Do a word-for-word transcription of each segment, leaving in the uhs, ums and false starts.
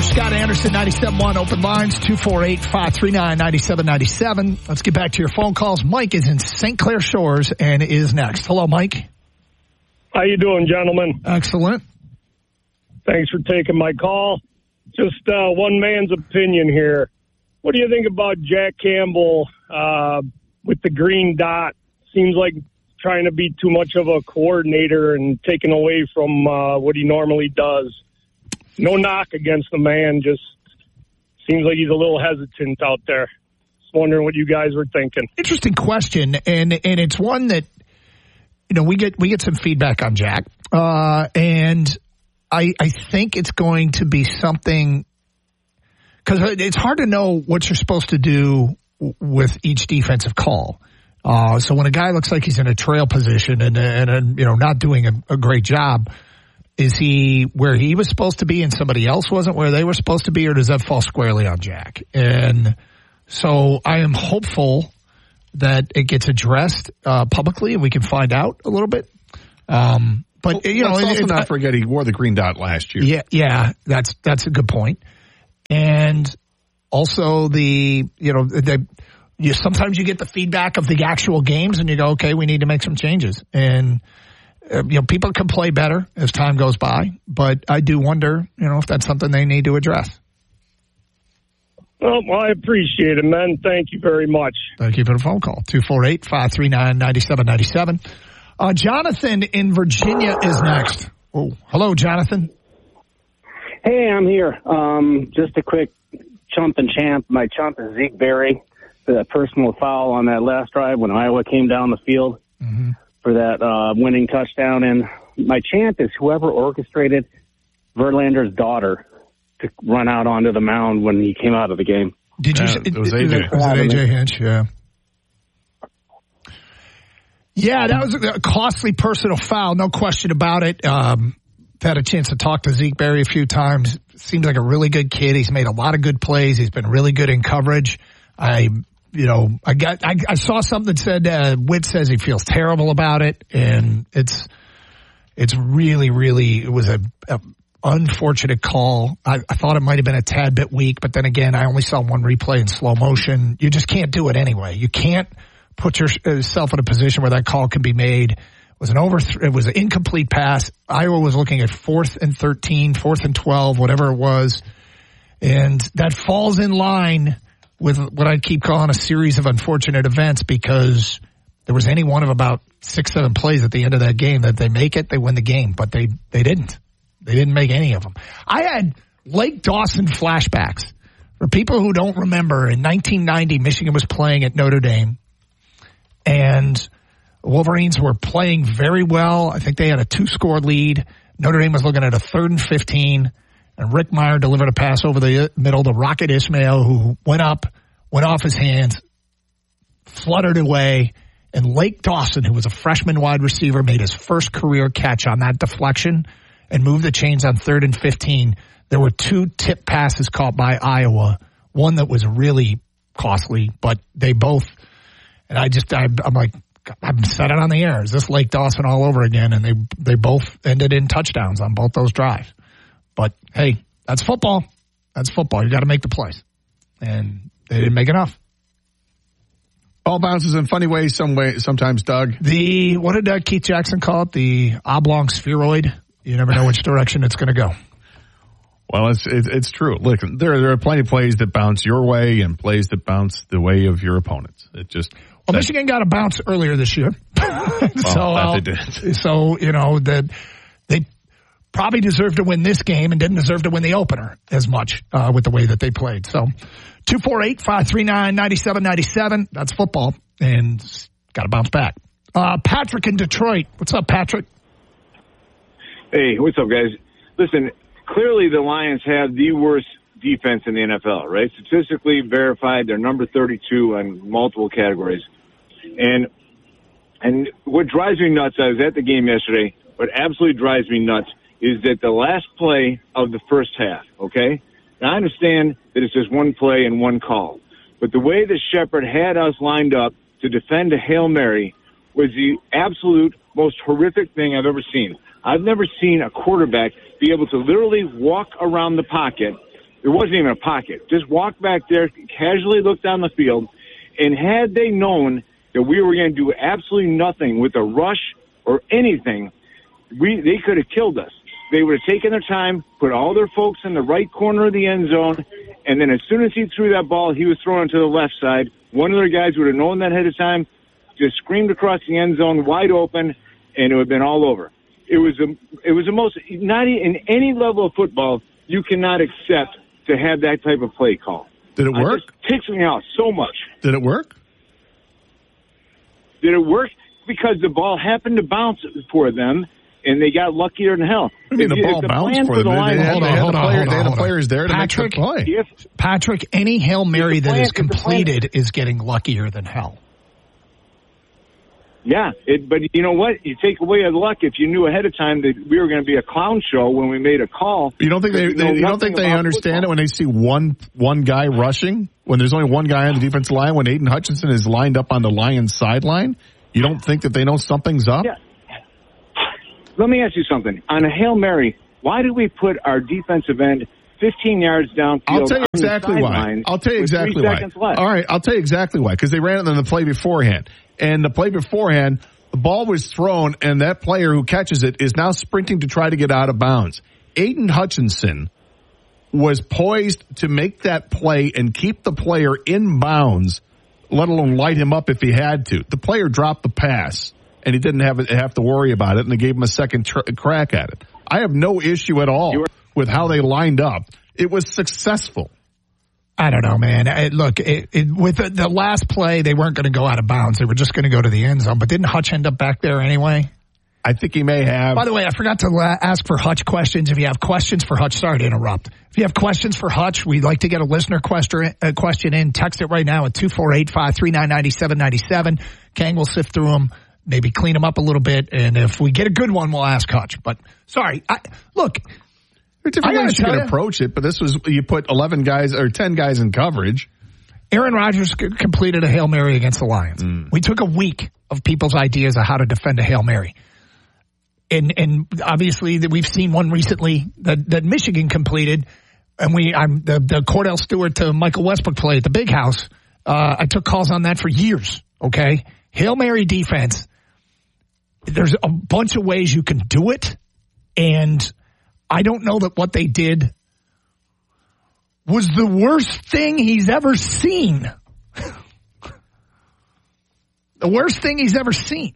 Scott Anderson, ninety-seven point one, open lines, two four eight, five three nine, nine seven nine seven. Let's get back to your phone calls. Mike is in Saint Clair Shores and is next. Hello, Mike. How you doing, gentlemen? Excellent. Thanks for taking my call. Just uh, one man's opinion here. What do you think about Jack Campbell uh, with the green dot? Seems like trying to be too much of a coordinator and taking away from uh, what he normally does. No knock against the man, just seems like he's a little hesitant out there. Just wondering what you guys were thinking. Interesting question, and and it's one that, you know, we get we get some feedback on Jack, uh, and I I think it's going to be something, because it's hard to know what you're supposed to do with each defensive call. Uh, so when a guy looks like he's in a trail position and, and, and you know, not doing a, a great job, is he where he was supposed to be and somebody else wasn't where they were supposed to be, or does that fall squarely on Jack? And so I am hopeful that it gets addressed uh, publicly and we can find out a little bit. Um, but, well, you know, let's also it, not forget he wore the green dot last year. Yeah, yeah, that's that's a good point. And also the, you know, the, you sometimes you get the feedback of the actual games and you go, okay, we need to make some changes. And, uh, you know, people can play better as time goes by, but I do wonder, you know, if that's something they need to address. Well, I appreciate it, man. Thank you very much. Thank you for the phone call. two four eight, five three nine, nine seven nine seven. Uh, Jonathan in Virginia is next. Oh, hello, Jonathan. Hey, I'm here. Um, just a quick chump and champ. My chump is Zeke Berry. The personal foul on that last drive when Iowa came down the field mm-hmm. for that uh, winning touchdown. And my champ is whoever orchestrated Verlander's daughter to run out onto the mound when he came out of the game. Did you? Yeah, say, it was A J. It was A J Hinch, yeah. Yeah, that was a costly personal foul, no question about it. Um, had a chance to talk to Zeke Berry a few times. Seems like a really good kid. He's made a lot of good plays. He's been really good in coverage. I, you know, I got, I, I saw something that said, uh, Witt says he feels terrible about it. And it's, it's really, really, it was a, a unfortunate call. I, I thought it might have been a tad bit weak, but then again, I only saw one replay in slow motion. You just can't do it anyway. You can't put yourself in a position where that call can be made. It was an over, it was an incomplete pass. Iowa was looking at fourth and thirteen, fourth and twelve, whatever it was. And that falls in line with what I keep calling a series of unfortunate events, because there was any one of about six, seven plays at the end of that game that they make it, they win the game, but they, they didn't. They didn't make any of them. I had Lake Dawson flashbacks. For people who don't remember, in nineteen ninety, Michigan was playing at Notre Dame, and Wolverines were playing very well. I think they had a two-score lead. Notre Dame was looking at a third and fifteen, and Rick Meyer delivered a pass over the middle to Rocket Ismail, who went up, went off his hands, fluttered away, and Lake Dawson, who was a freshman wide receiver, made his first career catch on that deflection and moved the chains on third and fifteen. There were two tip passes caught by Iowa, one that was really costly, but they both, and I just, I, I'm like, I've said it on the air. Is this Lake Dawson all over again? And they they both ended in touchdowns on both those drives. But, hey, that's football. That's football. You got to make the plays. And they didn't make enough. Ball bounces in funny ways some way, sometimes, Doug. The, what did uh, Keith Jackson call it? The oblong spheroid. You never know which direction it's going to go. Well, it's, it's it's true. Look, there there are plenty of plays that bounce your way and plays that bounce the way of your opponents. It just well, Michigan got a bounce earlier this year, well, so uh, they did. So you know that they probably deserved to win this game and didn't deserve to win the opener as much uh, with the way that they played. So two four eight five three nine ninety seven ninety seven. That's football, and got to bounce back. Uh, Patrick in Detroit. What's up, Patrick? Hey, what's up, guys? Listen. Clearly, the Lions have the worst defense in the N F L, right? Statistically verified, they're number thirty-two on multiple categories. And and what drives me nuts, I was at the game yesterday, what absolutely drives me nuts is that the last play of the first half, okay? Now, I understand that it's just one play and one call. But the way that Shepard had us lined up to defend a Hail Mary was the absolute most horrific thing I've ever seen. I've never seen a quarterback be able to literally walk around the pocket, There wasn't even a pocket. Just walked back there, casually looked down the field, and had they known that we were going to do absolutely nothing with a rush or anything, we they could have killed us. They would have taken their time, put all their folks in the right corner of the end zone, and then as soon as he threw that ball, he was throwing to the left side. One of their guys would have known that ahead of time, just screamed across the end zone, wide open, and it would have been all over. It was a, it was the most, not in any level of football, you cannot accept to have that type of play call. Did it work? It just ticks me out so much. Did it work? Did it work? Because the ball happened to bounce for them, and they got luckier than hell. I mean, the If- ball if the bounced plan for for them. the They, line- they had, Hold they on, had hold the, on, player, hold they had on, the players there to Patrick, make the play. If, Patrick, any Hail Mary If the that plan- is if the plan- completed is getting luckier than hell. yeah, it, but you know what? You take away the luck if you knew ahead of time that we were going to be a clown show when we made a call. You don't think they, You know they you don't nothing think they about understand football. it when they see one one guy rushing, when there's only one guy on the defensive line, when Aiden Hutchinson is lined up on the Lions sideline? You don't think that they know something's up? Yeah. Let me ask you something. On a Hail Mary, why did we put our defensive end fifteen yards downfield? I'll tell you on the exactly why. sideline I'll tell you with exactly three why. seconds left? All right, I'll tell you exactly why. Because they ran it in the play beforehand. And the play beforehand, the ball was thrown, and that player who catches it is now sprinting to try to get out of bounds. Aiden Hutchinson was poised to make that play and keep the player in bounds, let alone light him up if he had to. The player dropped the pass, and he didn't have, have to worry about it, and they gave him a second tr- crack at it. I have no issue at all were- with how they lined up. It was successful. I don't know, man. It, look, it, it, with the, the last play, they weren't going to go out of bounds. They were just going to go to the end zone. But didn't Hutch end up back there anyway? I think he may have. By the way, I forgot to la- ask for Hutch questions. If you have questions for Hutch, sorry to interrupt. If you have questions for Hutch, we'd like to get a listener question, uh, question in. Text it right now at two four eight, five three nine, nine seven nine seven. Kang will sift through them, maybe clean them up a little bit. And if we get a good one, we'll ask Hutch. But sorry, I, look. There are different I ways you gotta can tell ya. approach it, but this was, you put eleven guys or ten guys in coverage. Aaron Rodgers c- completed a Hail Mary against the Lions. Mm. We took a week of people's ideas of how to defend a Hail Mary. And, and obviously that we've seen one recently that, that Michigan completed. And we, I'm the, the Cordell Stewart to Michael Westbrook play at the Big House. Uh, I took calls on that for years. Okay. Hail Mary defense. There's a bunch of ways you can do it. And I don't know that what they did was the worst thing he's ever seen. The worst thing he's ever seen.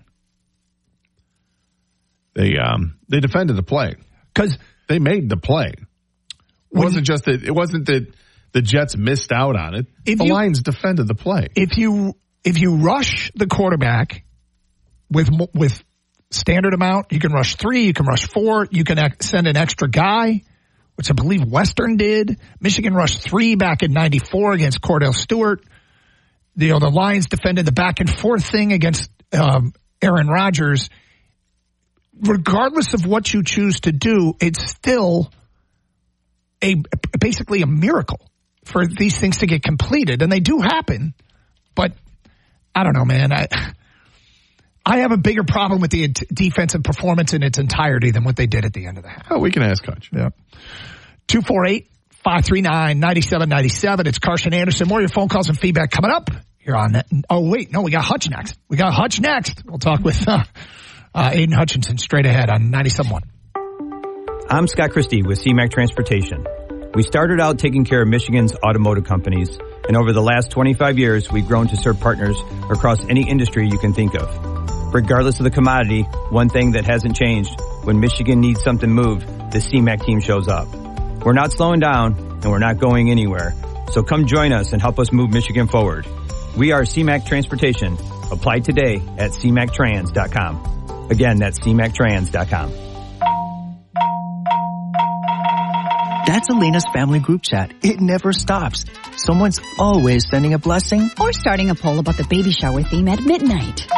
They um they defended the play because they made the play. It wasn't just that. It wasn't that the Jets missed out on it. The you, Lions defended the play. If you if you rush the quarterback with with standard amount, you can rush three, you can rush four, you can ex- send an extra guy, which I believe Western did. Michigan rushed three back in ninety-four against Cordell Stewart. You know, the Lions defended the back and forth thing against um, Aaron Rodgers. Regardless of what you choose to do, it's still a basically a miracle for these things to get completed, and they do happen. But I don't know, man. I I have a bigger problem with the defensive performance in its entirety than what they did at the end of the half. Oh, we can ask Hutch. Yeah. two four eight, five three nine, nine seven nine seven. It's Carson Anderson. More of your phone calls and feedback coming up. You're on that. Oh, wait. No, we got Hutch next. We got Hutch next. We'll talk with uh, uh, Aiden Hutchinson straight ahead on ninety-seven point one. I'm Scott Christie with C MAC Transportation. We started out taking care of Michigan's automotive companies, and over the last twenty-five years, we've grown to serve partners across any industry you can think of. Regardless of the commodity, one thing that hasn't changed, when Michigan needs something moved, the C MAC team shows up. We're not slowing down, and we're not going anywhere. So come join us and help us move Michigan forward. We are C MAC Transportation. Apply today at c mac trans dot com. Again, that's c mac trans dot com. That's Elena's family group chat. It never stops. Someone's always sending a blessing or starting a poll about the baby shower theme at midnight.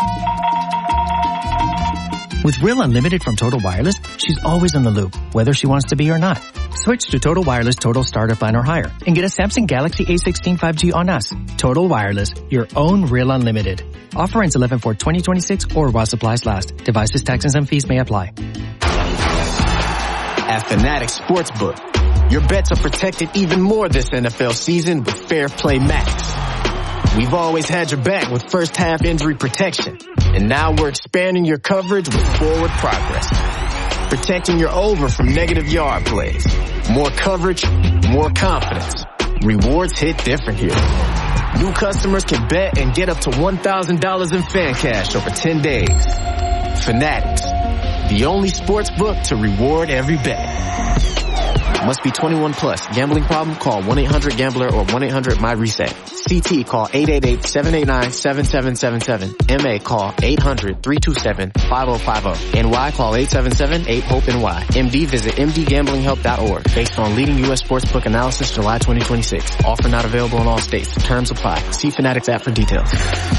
With Real Unlimited from Total Wireless, she's always in the loop, whether she wants to be or not. Switch to Total Wireless Total Starter Plan or higher and get a Samsung Galaxy A sixteen five G on us. Total Wireless, your own Real Unlimited. Offer ends eleven four twenty twenty-six or while supplies last. Devices, taxes, and fees may apply. At Fanatics Sportsbook, Your bets are protected even more this N F L season with Fair Play Max. We've always had your back with first half injury protection. And now we're expanding your coverage with Forward Progress. Protecting your over from negative yard plays. More coverage, more confidence. Rewards hit different here. New customers can bet and get up to one thousand dollars in fan cash over ten days. Fanatics, the only sports book to reward every bet. Must be twenty-one plus. Gambling problem? Call one eight hundred gambler or one eight hundred my reset. C T call eight eight eight, seven eight nine, seven seven seven seven. M A call eight hundred, three two seven, five oh five oh. N Y call eight seven seven, eight hope N Y. M D visit m d gambling help dot org. Based on leading U S sportsbook analysis July twenty twenty-six. Offer not available in all states. Terms apply. See Fanatics app for details.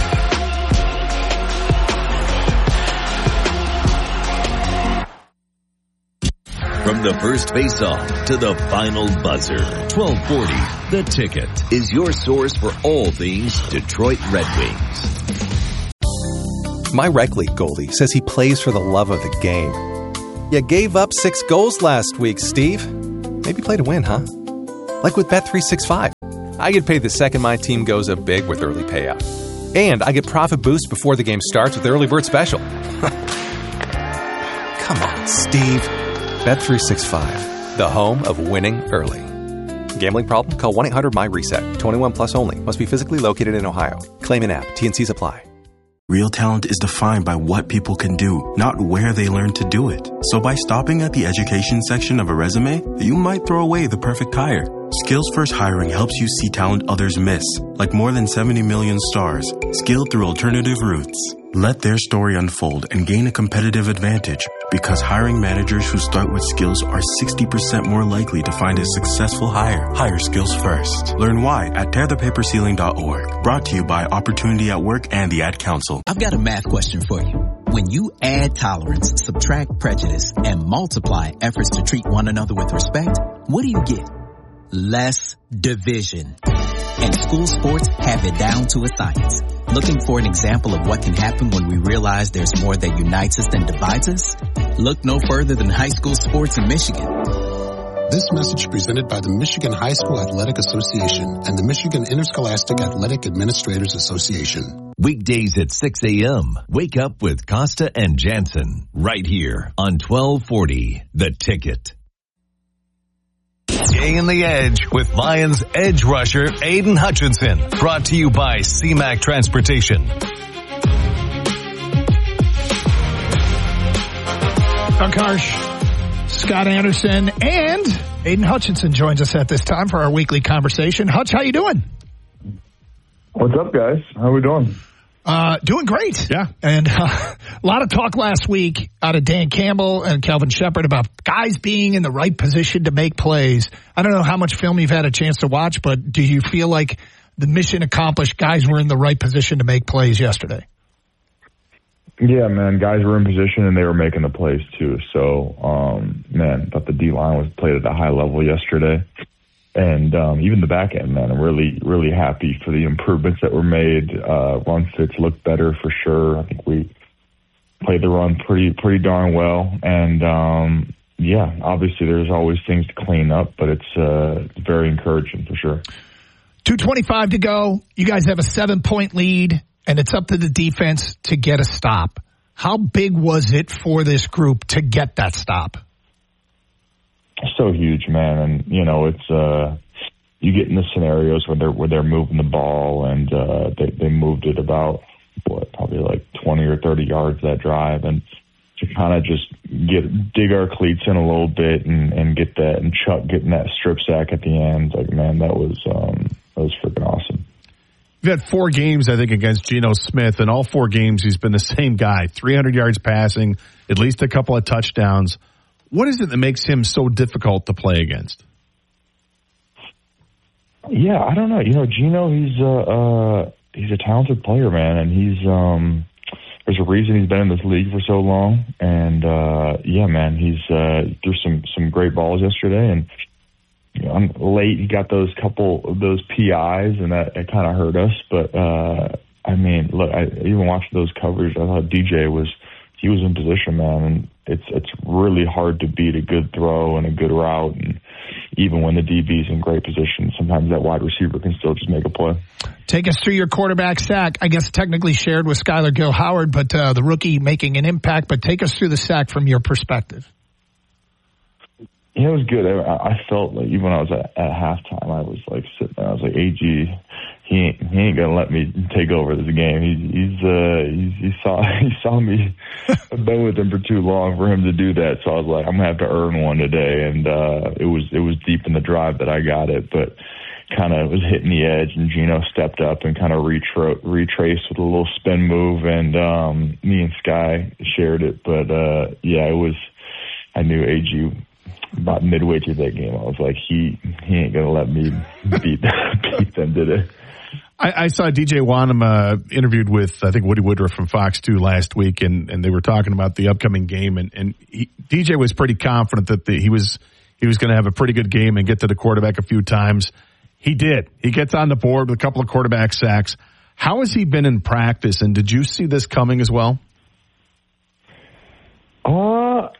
From the first face-off to the final buzzer, twelve forty, The Ticket is your source for all things Detroit Red Wings. My rec league goalie says he plays for the love of the game. You gave up six goals last week, Steve. Maybe play to win, huh? Like with Bet three sixty-five. I get paid the second my team goes up big with early payout. And I get profit boost before the game starts with Early Bird Special. Come on, Steve. Bet three sixty-five, the home of winning early. Gambling problem? Call one eight hundred my reset. twenty-one plus only. Must be physically located in Ohio. Claim an app. T and Cs apply. Real talent is defined by what people can do, not where they learn to do it. So by stopping at the education section of a resume, you might throw away the perfect hire. Skills First Hiring helps you see talent others miss, like more than seventy million stars, skilled through alternative routes. Let their story unfold and gain a competitive advantage, because hiring managers who start with skills are sixty percent more likely to find a successful hire. Hire skills first. Learn why at tear the paper ceiling dot org. Brought to you by Opportunity at Work and the Ad Council. I've got a math question for you. When you add tolerance, subtract prejudice, and multiply efforts to treat one another with respect, what do you get? Less division. And school sports have it down to a science. Looking for an example of what can happen when we realize there's more that unites us than divides us? Look no further than high school sports in Michigan. This message presented by the Michigan High School Athletic Association and the Michigan Interscholastic Athletic Administrators Association. Weekdays at six a.m. Wake up with Costa and Jansen right here on twelve forty The Ticket. Stay in the edge with Lions edge rusher Aiden Hutchinson. Brought to you by C MAC Transportation. Doug Harsh, Scott Anderson, and Aiden Hutchinson joins us at this time for our weekly conversation. Hutch, how you doing? What's up, guys? How we doing? Uh, doing great. Yeah. And uh, a lot of talk last week out of Dan Campbell and Kelvin Sheppard about guys being in the right position to make plays. I don't know how much film you've had a chance to watch, but do you feel like the mission accomplished, guys were in the right position to make plays yesterday? Yeah, man, guys were in position and they were making the plays too. So, um, man, I thought the D-line was played at a high level yesterday. And um, even the back end, man, I'm really, really happy for the improvements that were made. Uh, run fits look better for sure. I think we played the run pretty, pretty darn well. And um, yeah, obviously there's always things to clean up, but it's, uh, it's very encouraging for sure. two twenty-five to go. You guys have a seven-point lead, and it's up to the defense to get a stop. How big was it for this group to get that stop? So huge, man. And, you know, it's, uh, you get in the scenarios where they're, where they're moving the ball and, uh, they, they moved it about, what, probably like twenty or thirty yards that drive. And to kind of just get, dig our cleats in a little bit and, and get that, and Chuck getting that strip sack at the end, like, man, that was, um, that was freaking awesome. You've had four games, I think, against Geno Smith, and all four games he's been the same guy, three hundred yards passing, at least a couple of touchdowns. What is it that makes him so difficult to play against? Yeah, I don't know. You know, Geno, he's a uh, he's a talented player, man, and he's um, there's a reason he's been in this league for so long. And uh, yeah, man, he's uh, threw some some great balls yesterday, and you know, I'm late. He got those couple of those P Is, and that it kind of hurt us. But uh, I mean, look, I even watched those covers. I thought D J was. He was in position, man, and it's it's really hard to beat a good throw and a good route. And even when the D B's in great position, sometimes that wide receiver can still just make a play. Take us through your quarterback sack. I guess technically shared with Skylar Gill-Howard, but uh, the rookie making an impact. But take us through the sack from your perspective. Yeah, it was good. I, I felt like even when I was at, at halftime, I was like sitting there. I was like, A G, he ain't, he ain't gonna let me take over this game. He's he's uh he's, he saw he saw me. I've been with him for too long for him to do that. So I was like, I'm gonna have to earn one today. And uh it was it was deep in the drive that I got it, but kind of was hitting the edge. And Gino stepped up and kind of retra- retraced with a little spin move. And um me and Sky shared it. But uh yeah, it was. I knew A G. About midway through that game, I was like, he he ain't gonna let me beat beat them today. I, I saw D J Wanham uh, interviewed with I think Woody Woodruff from Fox two last week, and, and they were talking about the upcoming game, and, and he, D J was pretty confident that the, he was he was going to have a pretty good game and get to the quarterback a few times. He did. He gets on the board with a couple of quarterback sacks. How has he been in practice, and did you see this coming as well? Uh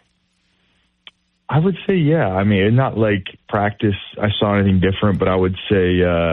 I would say, yeah. I mean, not like practice, I saw anything different, but I would say, uh,